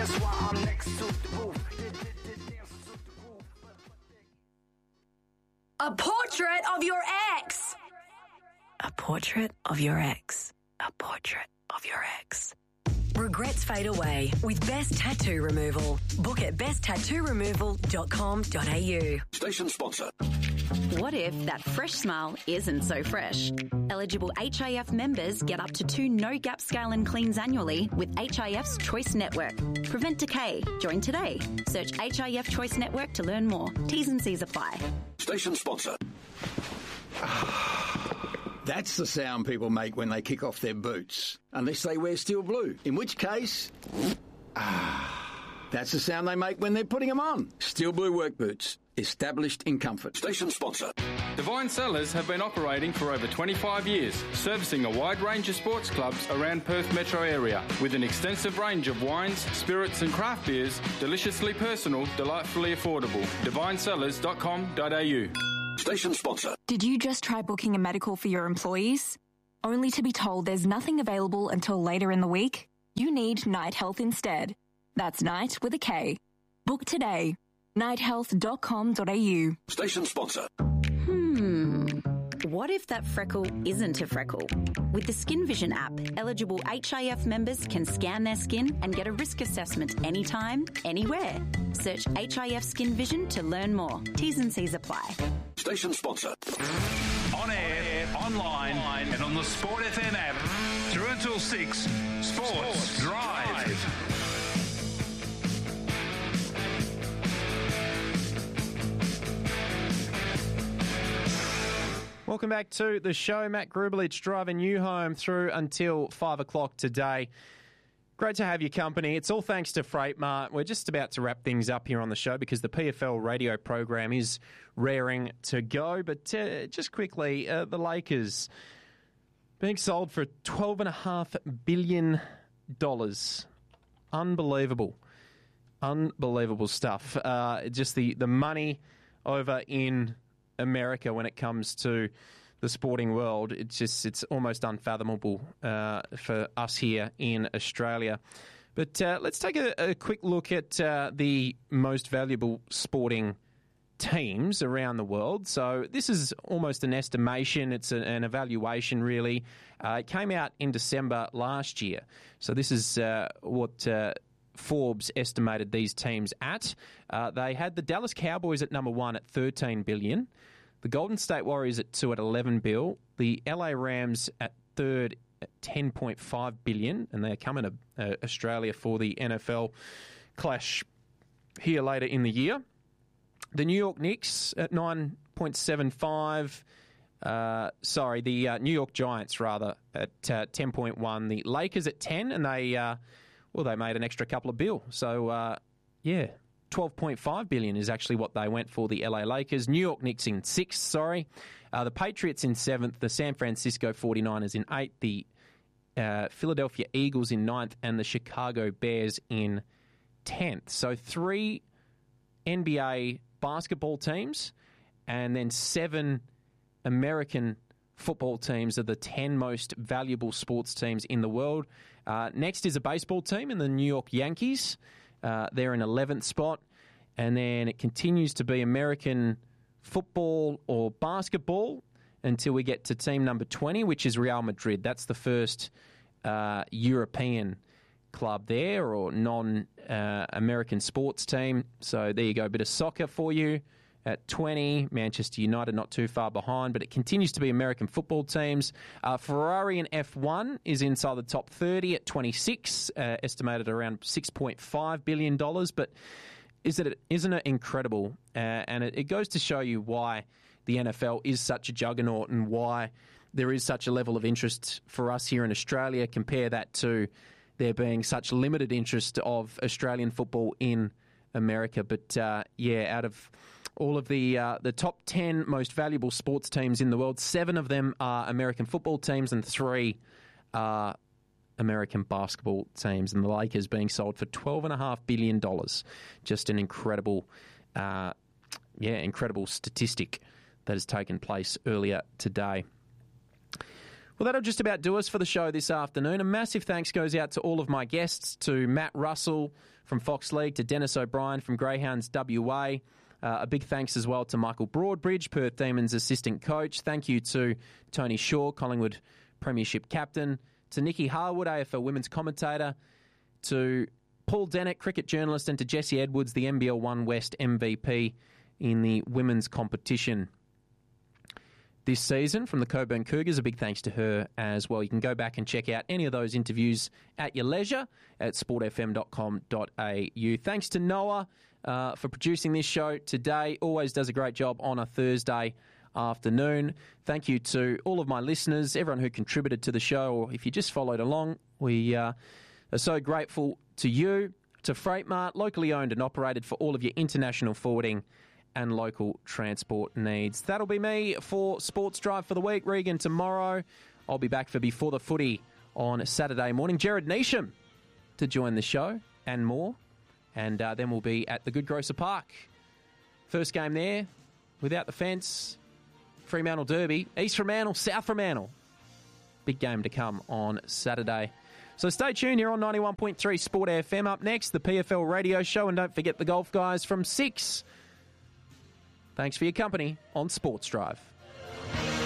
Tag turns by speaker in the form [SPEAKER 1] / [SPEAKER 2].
[SPEAKER 1] That's why I'm next to the roof.
[SPEAKER 2] A portrait of your ex.
[SPEAKER 3] A portrait of your ex. A portrait of your ex.
[SPEAKER 2] Regrets fade away with Best Tattoo Removal. Book at besttattooremoval.com.au.
[SPEAKER 4] Station sponsor.
[SPEAKER 5] What if that fresh smile isn't so fresh? Eligible HIF members get up to 2 no-gap scale and cleans annually with HIF's Choice Network. Prevent decay. Join today. Search HIF Choice Network to learn more. T's and C's apply.
[SPEAKER 4] Station sponsor.
[SPEAKER 6] That's the sound people make when they kick off their boots. Unless they wear steel blue. In which case... that's the sound they make when they're putting them on. Steel blue work boots. Established in comfort.
[SPEAKER 4] Station sponsor.
[SPEAKER 7] Divine Cellars have been operating for over 25 years, servicing a wide range of sports clubs around Perth metro area, with an extensive range of wines, spirits and craft beers, deliciously personal, delightfully affordable. divinesellars.com.au.
[SPEAKER 4] Station sponsor.
[SPEAKER 8] Did you just try booking a medical for your employees? Only to be told there's nothing available until later in the week? You need Night Health instead. That's Night with a K. Book today. nighthealth.com.au.
[SPEAKER 4] Station sponsor.
[SPEAKER 5] What if that freckle isn't a freckle? With the Skin Vision app, eligible HIF members can scan their skin and get a risk assessment anytime, anywhere. Search HIF Skin Vision to learn more. T's and C's apply.
[SPEAKER 4] Station sponsor.
[SPEAKER 9] On air, online, and on the Sport FM app. Through until 6, Sports Drive.
[SPEAKER 10] Welcome back to the show. Matt Grubelich driving you home through until 5 o'clock today. Great to have your company. It's all thanks to Freight Mart. We're just about to wrap things up here on the show because the PFL radio program is raring to go. But just quickly, the Lakers being sold for $12.5 billion. Unbelievable. Unbelievable stuff. Just the money over in America when it comes to the sporting world, it's almost unfathomable for us here in Australia. But let's take a quick look at the most valuable sporting teams around the world. So this is almost an estimation. It's an evaluation, really. It came out in December last year. So this is what Forbes estimated these teams at. They had the Dallas Cowboys at number 1 at $13 billion. The Golden State Warriors at 2 at $11 billion. The LA Rams at 3rd at $10.5 billion. And they're coming to Australia for the NFL clash here later in the year. The New York Knicks at 9.75. The New York Giants, rather, at 10.1. The Lakers at 10, and they made an extra couple of bill. So, $12.5 billion is actually what they went for, the LA Lakers. New York Knicks in 6th, the Patriots in 7th, the San Francisco 49ers in 8th, the Philadelphia Eagles in 9th, and the Chicago Bears in 10th. So 3 NBA basketball teams and then 7 American football teams are the 10 most valuable sports teams in the world. Next is a baseball team in the New York Yankees. They're in 11th spot. And then it continues to be American football or basketball until we get to team number 20, which is Real Madrid. That's the first European club there, or non-American sports team. So there you go, a bit of soccer for you. At 20, Manchester United not too far behind, but it continues to be American football teams. Ferrari in F1 is inside the top 30 at 26, estimated around $6.5 billion. But isn't it incredible? And it goes to show you why the NFL is such a juggernaut and why there is such a level of interest for us here in Australia. Compare that to there being such limited interest of Australian football in America. But out of all of the top 10 most valuable sports teams in the world, 7 of them are American football teams and 3 are American basketball teams. And the Lakers being sold for $12.5 billion. Just an incredible statistic that has taken place earlier today. Well, that'll just about do us for the show this afternoon. A massive thanks goes out to all of my guests, to Matt Russell from Fox League, to Dennis O'Brien from Greyhounds WA. A big thanks as well to Michael Broadbridge, Perth Demons assistant coach. Thank you to Tony Shaw, Collingwood Premiership captain, to Nikki Harwood, AFL women's commentator, to Paul Dennett, cricket journalist, and to Jessie Edwards, the NBL One West MVP in the women's competition this season from the Coburn Cougars. A big thanks to her as well. You can go back and check out any of those interviews at your leisure at sportfm.com.au. Thanks to Noah for producing this show today. Always does a great job on a Thursday afternoon. Thank you to all of my listeners, everyone who contributed to the show, or if you just followed along. We are so grateful to you, to Freightmart, locally owned and operated for all of your international forwarding and local transport needs. That'll be me for Sports Drive for the week. Regan, tomorrow I'll be back for Before the Footy on Saturday morning. Jared Neesham to join the show and more. And then we'll be at the Good Grocer Park. First game there, without the fence, Fremantle Derby, East Fremantle, South Fremantle. Big game to come on Saturday. So stay tuned here on 91.3 Sport FM. Up next, the PFL radio show. And don't forget the golf guys from 6. Thanks for your company on Sports Drive.